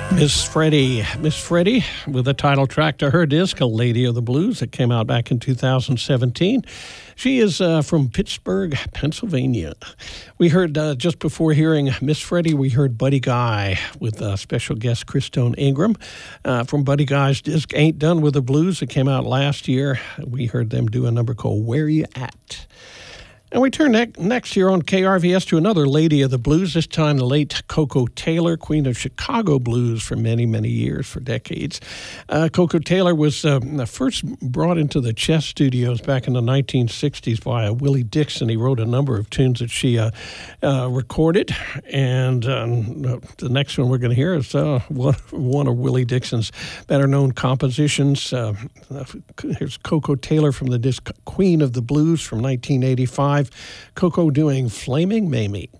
Miss Freddie with the title track to her disc, A Lady of the Blues, that came out back in 2017. She is from Pittsburgh, Pennsylvania. We heard, just before hearing Miss Freddie, we heard Buddy Guy with special guest Christone Ingram from Buddy Guy's disc, Ain't Done with the Blues. It came out last year. We heard them do a number called Where You At? And we turn next here on KRVS to another lady of the blues, this time the late Koko Taylor, queen of Chicago blues for many, many years, for decades. Koko Taylor was first brought into the Chess Studios back in the 1960s by Willie Dixon. He wrote a number of tunes that she recorded, and the next one we're going to hear is one of Willie Dixon's better-known compositions. Here's Koko Taylor from the disc Queen of the Blues from 1985. Koko doing Flaming Mamie.